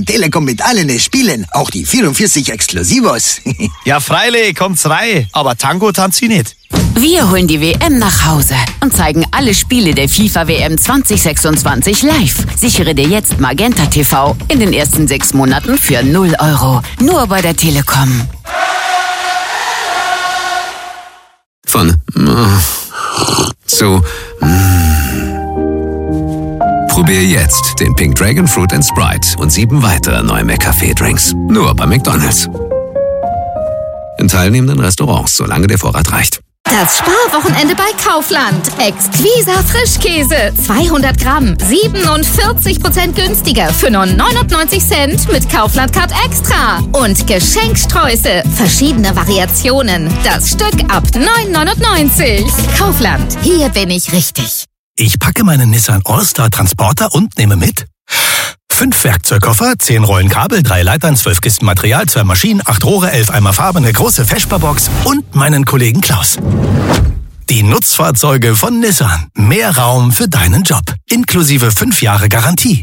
Telekom mit allen Spielen, auch die 44 Exklusivos. Ja, freilich, kommt's rein, aber Tango tanzt sie nicht. Wir holen die WM nach Hause und zeigen alle Spiele der FIFA WM 2026 live. Sichere dir jetzt Magenta TV in den ersten 6 Monaten für 0 €. Nur bei der Telekom. Von zu Probier jetzt den Pink Dragon Fruit & Sprite und 7 weitere neue McCafé-Drinks. Nur bei McDonald's. In teilnehmenden Restaurants, solange der Vorrat reicht. Das Sparwochenende bei Kaufland. Exquisa Frischkäse. 200 Gramm. 47% günstiger. Für nur 99 Cent mit Kaufland Card Extra. Und Geschenksträuße. Verschiedene Variationen. Das Stück ab 9,99. Kaufland. Hier bin ich richtig. Ich packe meinen Nissan All-Star Transporter und nehme mit 5 Werkzeugkoffer, 10 Rollen Kabel, 3 Leitern, 12 Kisten Material, 2 Maschinen, 8 Rohre, 11 Eimer Farbe, eine große Feschbarbox und meinen Kollegen Klaus. Die Nutzfahrzeuge von Nissan. Mehr Raum für deinen Job. Inklusive 5 Jahre Garantie.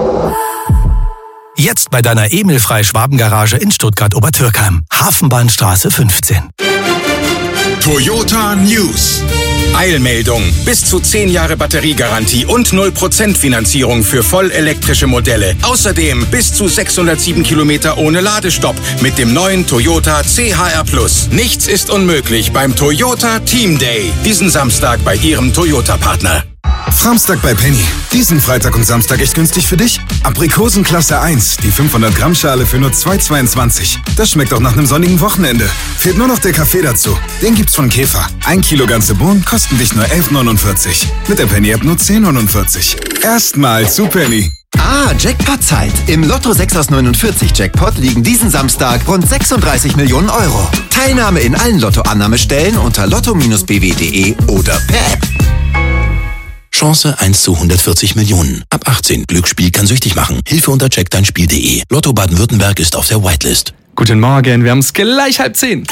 Jetzt bei deiner Emil-Frei Schwabengarage in Stuttgart-Obertürkheim. Hafenbahnstraße 15. Toyota News. Eilmeldung. Bis zu 10 Jahre Batteriegarantie und 0% Finanzierung für vollelektrische Modelle. Außerdem bis zu 607 Kilometer ohne Ladestopp mit dem neuen Toyota CHR+. Nichts ist unmöglich beim Toyota Team Day. Diesen Samstag bei Ihrem Toyota-Partner. Samstag bei Penny. Diesen Freitag und Samstag echt günstig für dich? Aprikosen Klasse 1, die 500 Gramm Schale für nur 2,22. Das schmeckt auch nach einem sonnigen Wochenende. Fehlt nur noch der Kaffee dazu. Den gibt's von Käfer. 1 Kilo ganze Bohnen kosten dich nur 11,49. Mit der Penny-App nur 10,49. Erstmal zu Penny. Jackpot-Zeit. Im Lotto 6 aus 49 Jackpot liegen diesen Samstag rund 36 Millionen €. Teilnahme in allen Lottoannahmestellen unter lotto-bw.de oder per App. Chance 1 zu 140 Millionen. Ab 18. Glücksspiel kann süchtig machen. Hilfe unter checkdeinspiel.de. Lotto Baden-Württemberg ist auf der Whitelist. Guten Morgen, wir haben es gleich 9:30.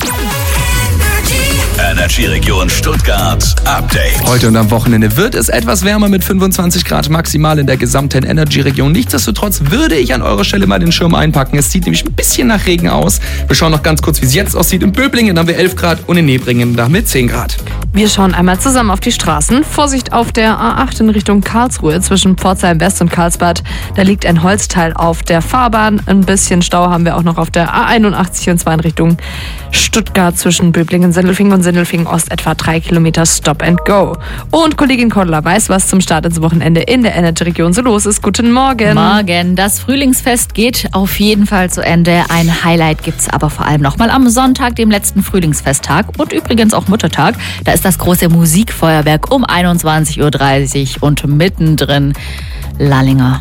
Energy Region Stuttgart Update. Heute und am Wochenende wird es etwas wärmer mit 25 Grad maximal in der gesamten Energy Region. Nichtsdestotrotz würde ich an eurer Stelle mal den Schirm einpacken. Es sieht nämlich ein bisschen nach Regen aus. Wir schauen noch ganz kurz, wie es jetzt aussieht. In Böblingen haben wir 11 Grad und in Nebringen da mit 10 Grad. Wir schauen einmal zusammen auf die Straßen. Vorsicht auf der A8 in Richtung Karlsruhe zwischen Pforzheim West und Karlsbad. Da liegt ein Holzteil auf der Fahrbahn. Ein bisschen Stau haben wir auch noch auf der A81 und zwar in Richtung Stuttgart zwischen Böblingen, Sindelfingen und Sindelfingen Ost etwa 3 Kilometer Stop and Go. Und Kollegin Cordula weiß, was zum Start ins Wochenende in der Energy-Region so los ist. Guten Morgen. Morgen. Das Frühlingsfest geht auf jeden Fall zu Ende. Ein Highlight gibt's aber vor allem nochmal am Sonntag, dem letzten Frühlingsfesttag und übrigens auch Muttertag. Da ist das große Musikfeuerwerk um 21:30 Uhr und mittendrin Lallinger.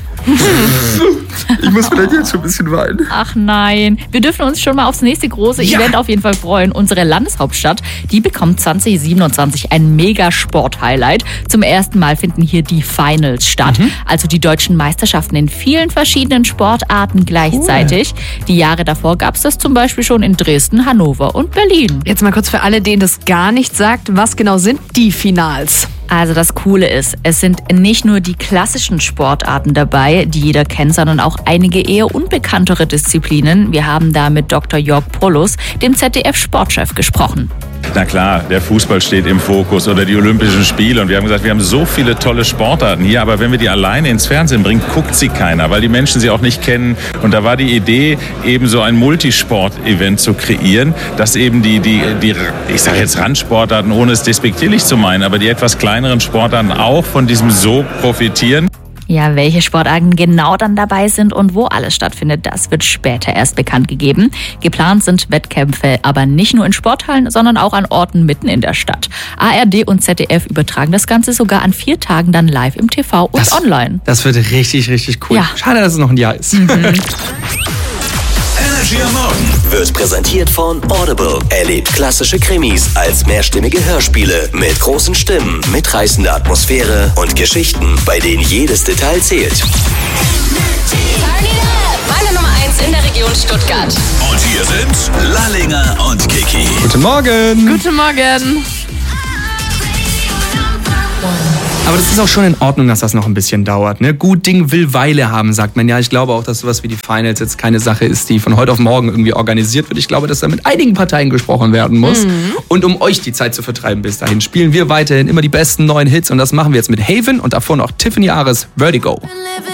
Ich muss vielleicht jetzt schon ein bisschen weinen. Ach nein, wir dürfen uns schon mal aufs nächste große Event auf jeden Fall freuen. Unsere Landeshauptstadt, die bekommt 2027 ein Megasport-Highlight. Zum ersten Mal finden hier die Finals statt, also die deutschen Meisterschaften in vielen verschiedenen Sportarten gleichzeitig. Cool. Die Jahre davor gab es das zum Beispiel schon in Dresden, Hannover und Berlin. Jetzt mal kurz für alle, denen das gar nicht sagt, was genau sind die Finals? Also das Coole ist, es sind nicht nur die klassischen Sportarten dabei, die jeder kennt, sondern auch einige eher unbekanntere Disziplinen. Wir haben da mit Dr. Jörg Polus, dem ZDF-Sportchef, gesprochen. Na klar, der Fußball steht im Fokus oder die Olympischen Spiele und wir haben gesagt, wir haben so viele tolle Sportarten hier, aber wenn wir die alleine ins Fernsehen bringen, guckt sie keiner, weil die Menschen sie auch nicht kennen. Und da war die Idee, eben so ein Multisport-Event zu kreieren, dass eben die ich sage jetzt Randsportarten, ohne es despektierlich zu meinen, aber die etwas kleineren Sportarten auch von diesem Sog profitieren. Ja, welche Sportarten genau dann dabei sind und wo alles stattfindet, das wird später erst bekannt gegeben. Geplant sind Wettkämpfe, aber nicht nur in Sporthallen, sondern auch an Orten mitten in der Stadt. ARD und ZDF übertragen das Ganze sogar an 4 Tagen dann live im TV und online. Das wird richtig, richtig cool. Ja. Schade, dass es noch ein Jahr ist. Energy am Morgen wird präsentiert von Audible. Erlebt klassische Krimis als mehrstimmige Hörspiele mit großen Stimmen, mitreißender Atmosphäre und Geschichten, bei denen jedes Detail zählt. Meine Nummer 1 in der Region Stuttgart. Und hier sind Lallinger und Kiki. Guten Morgen. Guten Morgen. Aber das ist auch schon in Ordnung, dass das noch ein bisschen dauert. Ne? Gut Ding will Weile haben, sagt man ja. Ich glaube auch, dass sowas wie die Finals jetzt keine Sache ist, die von heute auf morgen irgendwie organisiert wird. Ich glaube, dass da mit einigen Parteien gesprochen werden muss. Und um euch die Zeit zu vertreiben bis dahin, spielen wir weiterhin immer die besten neuen Hits. Und das machen wir jetzt mit Haven und davor noch Tiffany Ares, Vertigo.